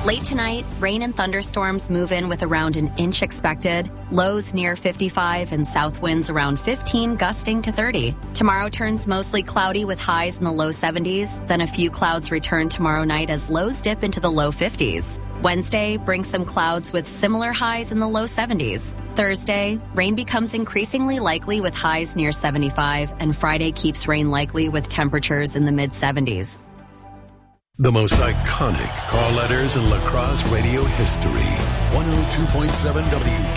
Late tonight, rain and thunderstorms move in with around an inch expected. Lows near 55 and south winds around 15, gusting to 30. Tomorrow turns mostly cloudy with highs in the low 70s. Then a few clouds return tomorrow night as lows dip into the low 50s. Wednesday brings some clouds with similar highs in the low 70s. Thursday, rain becomes increasingly likely with highs near 75, and Friday keeps rain likely with temperatures in the mid-70s. The most iconic call letters in lacrosse radio history. 102.7 WK.